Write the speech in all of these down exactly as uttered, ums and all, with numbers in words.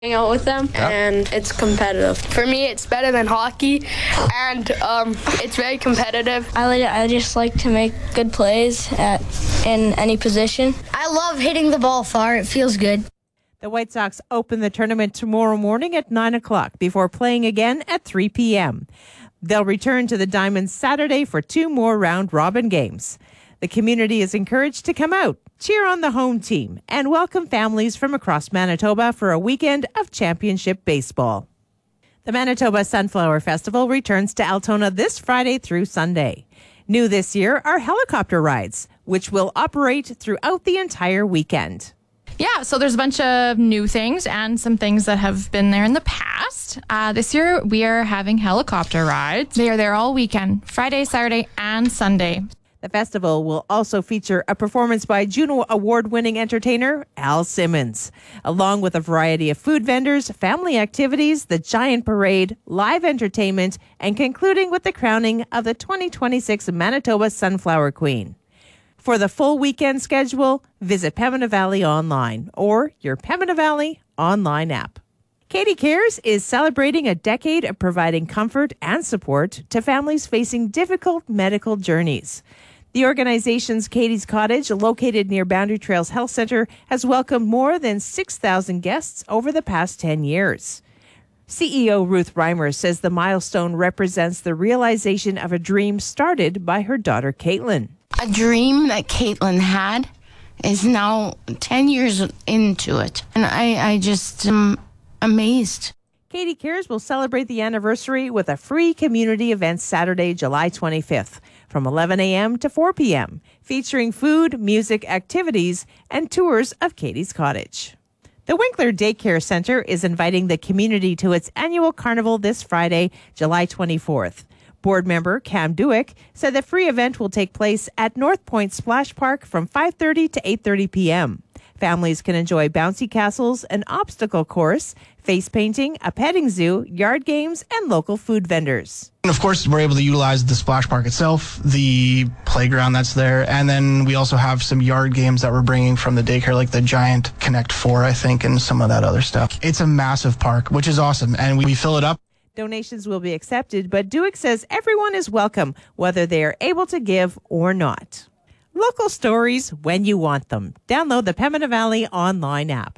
hang out with them, yeah. and it's competitive. For me, it's better than hockey, and um, it's very competitive. I, like, I just like to make good plays at in any position. I love hitting the ball far. It feels good. The White Sox open the tournament tomorrow morning at nine o'clock before playing again at three p.m. They'll return to the Diamonds Saturday for two more round-robin games. The community is encouraged to come out, cheer on the home team, and welcome families from across Manitoba for a weekend of championship baseball. The Manitoba Sunflower Festival returns to Altona this Friday through Sunday. New this year are helicopter rides, which will operate throughout the entire weekend. Yeah, so there's a bunch of new things and some things that have been there in the past. Uh, this year, we are having helicopter rides. They are there all weekend, Friday, Saturday, and Sunday. The festival will also feature a performance by Juno Award-winning entertainer Al Simmons, along with a variety of food vendors, family activities, the giant parade, live entertainment, and concluding with the crowning of the twenty twenty-six Manitoba Sunflower Queen. For the full weekend schedule, visit Pembina Valley Online or your Pembina Valley online app. Katie Cares is celebrating a decade of providing comfort and support to families facing difficult medical journeys. The organization's Katie's Cottage, located near Boundary Trails Health Centre, has welcomed more than six thousand guests over the past ten years. C E O Ruth Reimer says the milestone represents the realization of a dream started by her daughter, Caitlin. A dream that Caitlin had is now ten years into it. And I, I just am amazed. Katie Cares will celebrate the anniversary with a free community event Saturday, July twenty-fifth from eleven a.m. to four p.m., featuring food, music, activities, and tours of Katie's Cottage. The Winkler Daycare Center is inviting the community to its annual carnival this Friday, July twenty-fourth. Board member Cam Dewick said the free event will take place at North Point Splash Park from five thirty to eight thirty p.m. Families can enjoy bouncy castles, an obstacle course, face painting, a petting zoo, yard games, and local food vendors. And of course, we're able to utilize the splash park itself, the playground that's there, and then we also have some yard games that we're bringing from the daycare, like the Giant Connect four, I think, and some of that other stuff. It's a massive park, which is awesome, and we fill it up. Donations will be accepted, but Dewick says everyone is welcome, whether they are able to give or not. Local stories when you want them. Download the Pembina Valley online app.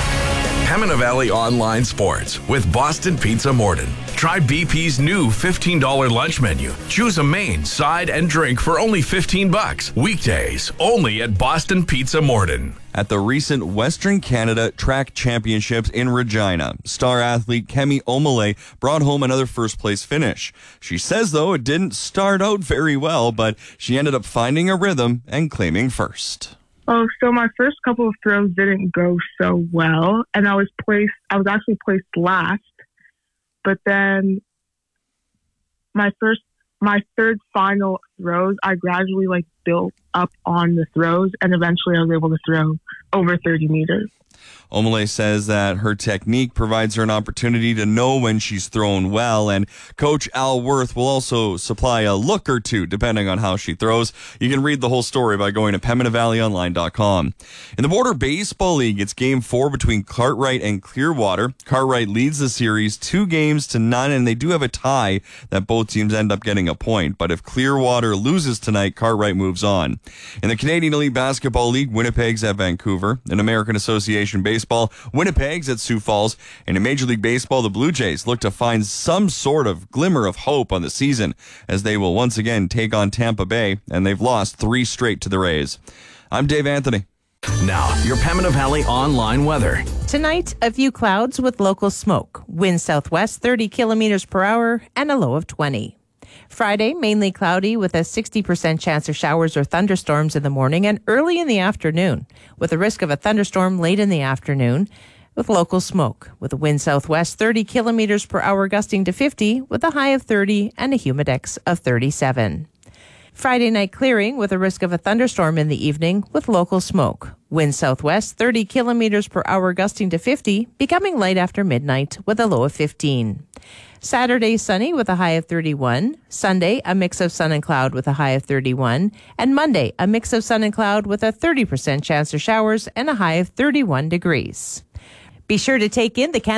Pembina Valley Online Sports with Boston Pizza Morden. Try B P's new fifteen dollars lunch menu. Choose a main, side, and drink for only fifteen bucks. Weekdays, only at Boston Pizza Morden. At the recent Western Canada Track Championships in Regina, star athlete Kemi Omole brought home another first-place finish. She says, though, it didn't start out very well, but she ended up finding a rhythm and claiming first. Oh, so my first couple of throws didn't go so well, and I was placed, I was actually placed last, but then my first, my third final throws, I gradually like built up on the throws, and eventually I was able to throw over thirty meters. Omole says that her technique provides her an opportunity to know when she's thrown well, and Coach Al Worth will also supply a look or two depending on how she throws. You can read the whole story by going to Pembina Valley Online dot com. In the Border Baseball League, it's game four between Cartwright and Clearwater. Cartwright leads the series two games to none, and they do have a tie that both teams end up getting a point. But if Clearwater loses tonight, Cartwright moves on. In the Canadian Elite Basketball League, Winnipeg's at Vancouver. In American Association Baseball, Winnipeg's at Sioux Falls. And in Major League Baseball, the Blue Jays look to find some sort of glimmer of hope on the season as they will once again take on Tampa Bay, and they've lost three straight to the Rays. I'm Dave Anthony. Now, your Pembina Valley online weather. Tonight, a few clouds with local smoke. Wind southwest thirty kilometers per hour and a low of twenty. Friday, mainly cloudy with a sixty percent chance of showers or thunderstorms in the morning and early in the afternoon, with a risk of a thunderstorm late in the afternoon with local smoke, with a wind southwest thirty kilometers per hour gusting to fifty with a high of thirty and a humidex of thirty-seven. Friday night clearing with a risk of a thunderstorm in the evening with local smoke. Wind southwest thirty kilometers per hour gusting to fifty, becoming light after midnight with a low of fifteen. Saturday, sunny with a high of thirty-one. Sunday, a mix of sun and cloud with a high of thirty-one. And Monday, a mix of sun and cloud with a thirty percent chance of showers and a high of thirty-one degrees. Be sure to take in the